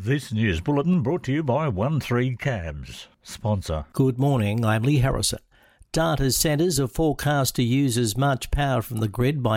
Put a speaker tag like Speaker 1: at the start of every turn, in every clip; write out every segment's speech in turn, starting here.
Speaker 1: This news bulletin brought to you by 13 Cabs, sponsor.
Speaker 2: Good morning, I'm Lee Harrison. Data centres are forecast to use as much power from the grid by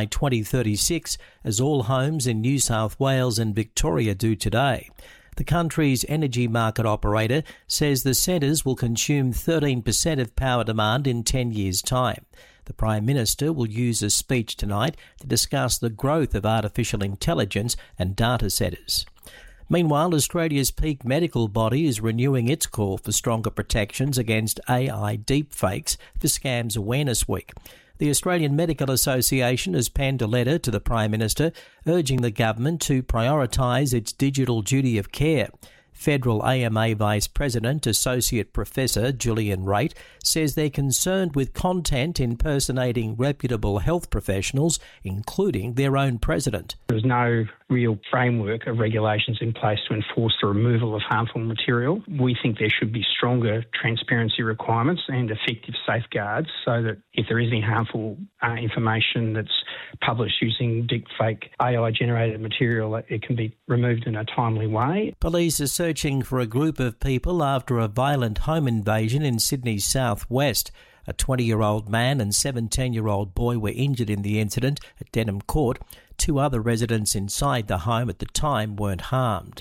Speaker 2: 2036 as all homes in New South Wales and Victoria do today. The country's energy market operator says the centres will consume 13% of power demand in 10 years' time. The Prime Minister will use a speech tonight to discuss the growth of artificial intelligence and data centres. Meanwhile, Australia's peak medical body is renewing its call for stronger protections against AI deepfakes for Scams Awareness Week. The Australian Medical Association has penned a letter to the Prime Minister urging the government to prioritise its digital duty of care. Federal AMA Vice President Associate Professor Julian Raitt says they're concerned with content impersonating reputable health professionals, including their own president.
Speaker 3: There's no real framework of regulations in place to enforce the removal of harmful material. We think there should be stronger transparency requirements and effective safeguards so that if there is any harmful information that's published using deepfake AI-generated material, it can be removed in a timely way.
Speaker 2: Police are searching for a group of people after a violent home invasion in Sydney's southwest. A 20-year-old man and 17-year-old boy were injured in the incident at Denham Court. 2 other residents inside the home at the time weren't harmed.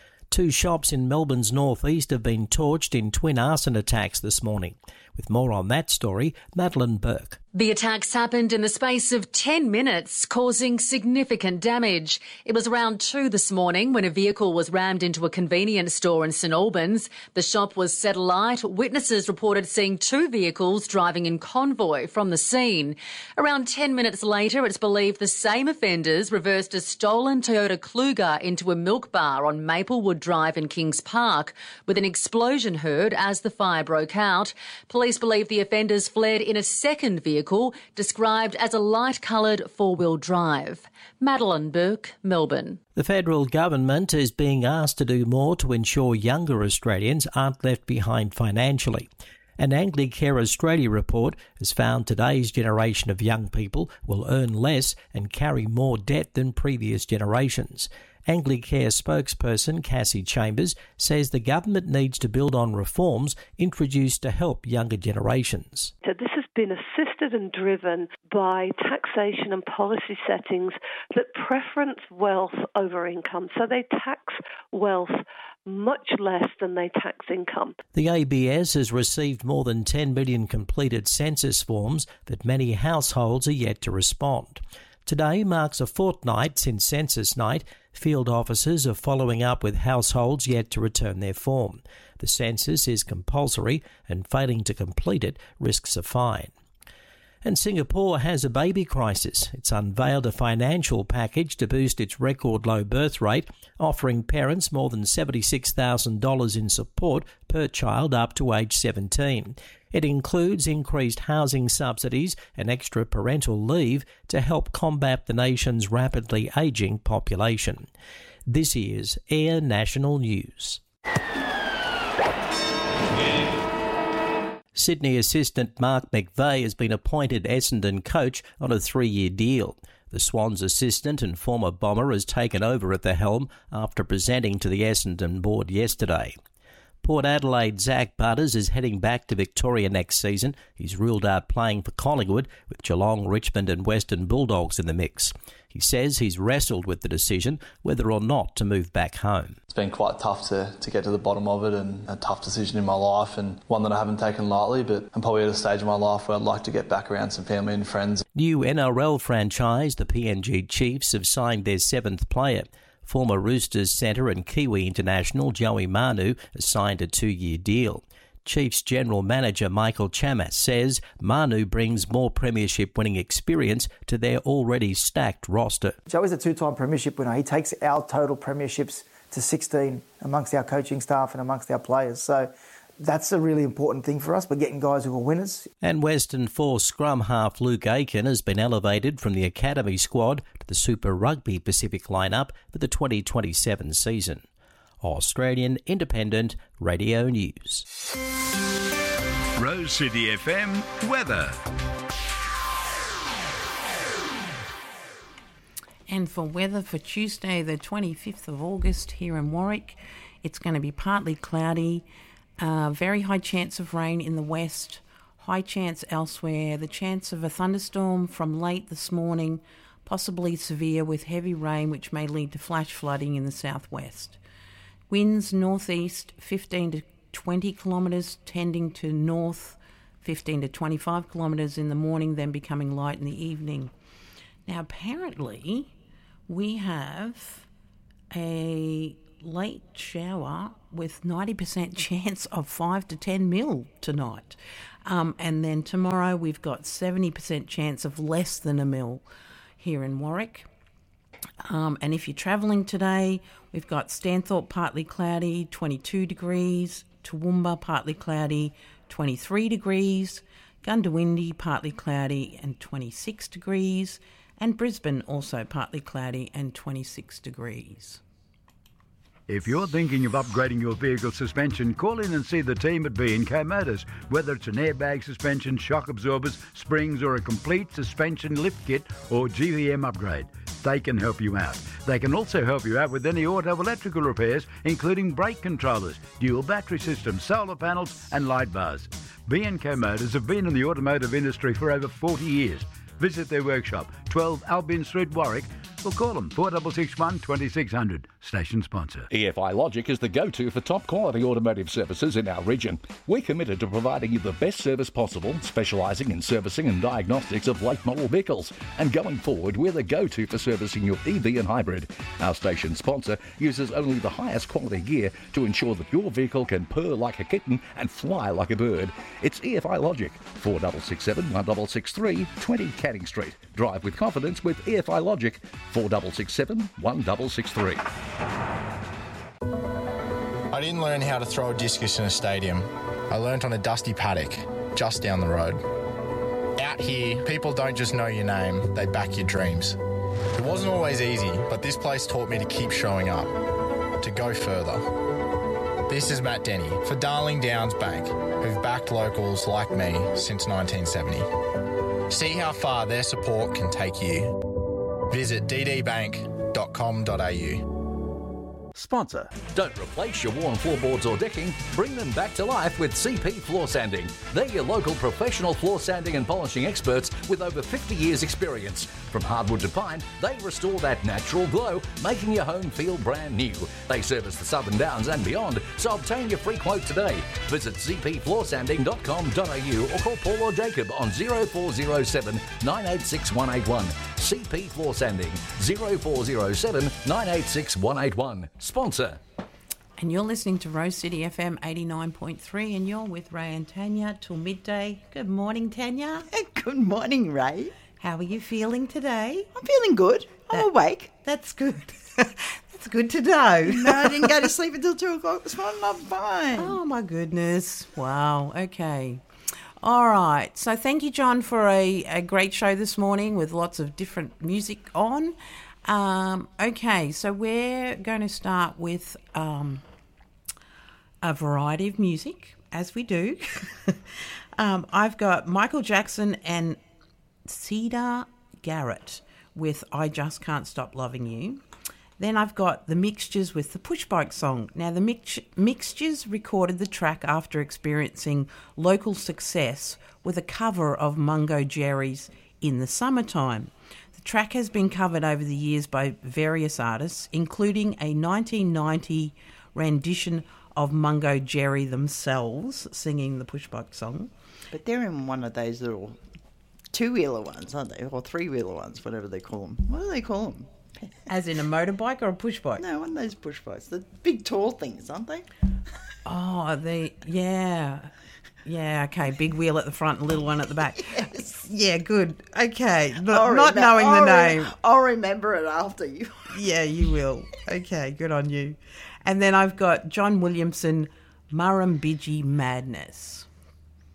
Speaker 2: 2 shops in Melbourne's northeast have been torched in twin arson attacks this morning. With more on that story, Madeline Burke.
Speaker 4: The attacks happened in the space of 10 minutes, causing significant damage. It was around 2 this morning when a vehicle was rammed into a convenience store in St Albans. The shop was set alight. Witnesses reported seeing 2 vehicles driving in convoy from the scene. Around 10 minutes later, it's believed the same offenders reversed a stolen Toyota Kluger into a milk bar on Maplewood Drive in Kings Park, with an explosion heard as the fire broke out. Police believe the offenders fled in a second vehicle, described as a light-coloured 4-wheel drive. Madeline Burke, Melbourne.
Speaker 2: The federal government is being asked to do more to ensure younger Australians aren't left behind financially. An Anglicare Australia report has found today's generation of young people will earn less and carry more debt than previous generations. Anglicare spokesperson Cassie Chambers says the government needs to build on reforms introduced to help younger generations.
Speaker 5: So this has been assisted and driven by taxation and policy settings that preference wealth over income. So they tax wealth much less than they tax income.
Speaker 2: The ABS has received more than 10 million completed census forms, but many households are yet to respond. Today marks a fortnight since Census Night. Field officers are following up with households yet to return their form. The census is compulsory and failing to complete it risks a fine. And Singapore has a baby crisis. It's unveiled a financial package to boost its record low birth rate, offering parents more than $76,000 in support per child up to age 17. It includes increased housing subsidies and extra parental leave to help combat the nation's rapidly ageing population. This is Air National News. Sydney assistant Mark McVeigh has been appointed Essendon coach on a 3-year deal. The Swans assistant and former Bomber has taken over at the helm after presenting to the Essendon board yesterday. Port Adelaide's Zach Butters is heading back to Victoria next season. He's ruled out playing for Collingwood, with Geelong, Richmond and Western Bulldogs in the mix. He says he's wrestled with the decision whether or not to move back home.
Speaker 6: It's been quite tough to get to the bottom of it, and a tough decision in my life, and one that I haven't taken lightly, but I'm probably at a stage in my life where I'd like to get back around some family and friends. New
Speaker 2: NRL franchise, the PNG Chiefs, have signed their 7th player. Former Roosters centre and Kiwi international Joey Manu has signed a 2-year deal. Chiefs General Manager Michael Chamas says Manu brings more premiership-winning experience to their already stacked roster.
Speaker 7: Joey's a 2-time premiership winner. He takes our total premierships to 16 amongst our coaching staff and amongst our players. So that's a really important thing for us. We're getting guys who are winners.
Speaker 2: And Western Force scrum half Luke Aiken has been elevated from the academy squad to the Super Rugby Pacific lineup for the 2027 season. Australian Independent Radio News.
Speaker 8: Rose City FM weather.
Speaker 9: And for weather for Tuesday, the 25th of August here in Warwick, It's going to be partly cloudy, very high chance of rain in the west, high chance elsewhere, the chance of a thunderstorm from late this morning, possibly severe with heavy rain which may lead to flash flooding in the southwest. Winds northeast 15 to 20 kilometres, tending to north 15 to 25 kilometres in the morning, then becoming light in the evening. Now, apparently, we have a late shower with 90% chance of 5 to 10 mil tonight. And then tomorrow we've got 70% chance of less than a mil here in Warwick. And if you're travelling today, we've got Stanthorpe partly cloudy, 22 degrees, Toowoomba partly cloudy, 23 degrees, Gundawindi partly cloudy and 26 degrees, and Brisbane also partly cloudy and 26 degrees.
Speaker 10: If you're thinking of upgrading your vehicle suspension, call in and see the team at B&K Motors. Whether it's an airbag suspension, shock absorbers, springs or a complete suspension lift kit or GVM upgrade, they can help you out. They can also help you out with any auto electrical repairs, including brake controllers, dual battery systems, solar panels and light bars. B&K Motors have been in the automotive industry for over 40 years. Visit their workshop, 12 Albion Street, Warwick, or call them 4661 2600. Station sponsor.
Speaker 11: EFI Logic is the go-to for top-quality automotive services in our region. We're committed to providing you the best service possible, specialising in servicing and diagnostics of late-model vehicles. And going forward, we're the go-to for servicing your EV and hybrid. Our station sponsor uses only the highest quality gear to ensure that your vehicle can purr like a kitten and fly like a bird. It's EFI Logic, 4667 1663 20 Canning Street. Drive with confidence with EFI Logic, 4667 1663.
Speaker 12: I didn't learn how to throw a discus in a stadium. I learnt on a dusty paddock just down the road. Out here, people don't just know your name, they back your dreams. It wasn't always easy, but this place taught me to keep showing up, to go further. This is Matt Denny for Darling Downs Bank, who've backed locals like me since 1970. See how far their support can take you. Visit ddbank.com.au.
Speaker 11: Sponsor. Don't replace your worn floorboards or decking. Bring them back to life with CP Floor Sanding. They're your local professional floor sanding and polishing experts with over 50 years experience. From hardwood to pine, they restore that natural glow, making your home feel brand new. They service the Southern Downs and beyond, so obtain your free quote today. Visit cpfloorsanding.com.au or call Paul or Jacob on 0407 986 181. CP Floor Sanding, 0407 986 181. Sponsor.
Speaker 9: And you're listening to Rose City FM 89.3 and you're with Ray and Tanya till midday. Good morning, Tanya.
Speaker 13: Good morning, Ray.
Speaker 9: How are you feeling today?
Speaker 13: I'm feeling good. I'm awake.
Speaker 9: That's good. That's good to know.
Speaker 13: No, I didn't go to sleep until 2 o'clock this morning. I'm fine.
Speaker 9: Oh, my goodness. Wow. Okay. All right. So thank you, John, for a great show this morning with lots of different music on. Okay, so we're going to start with a variety of music, as we do. I've got Michael Jackson and Cedar Garrett with I Just Can't Stop Loving You. Then I've got the Mixtures with the Push Bike song. Now, the Mixtures recorded the track after experiencing local success with a cover of Mungo Jerry's In the Summertime. The track has been covered over the years by various artists, including a 1990 rendition of Mungo Jerry themselves singing the Push Bike song.
Speaker 13: But they're in one of those little two-wheeler ones, aren't they? Or three-wheeler ones, whatever they call them. What do they call them?
Speaker 9: As in a motorbike or a push bike?
Speaker 13: No, one of those push bikes. The big tall things, aren't they?
Speaker 9: Oh, yeah, okay. Big wheel at the front and little one at the back.
Speaker 13: Yes.
Speaker 9: Yeah, good. Okay. Not knowing the name.
Speaker 13: I'll remember it after you.
Speaker 9: Yeah, you will. Okay, good on you. And then I've got John Williamson, Murrumbidgee Madness.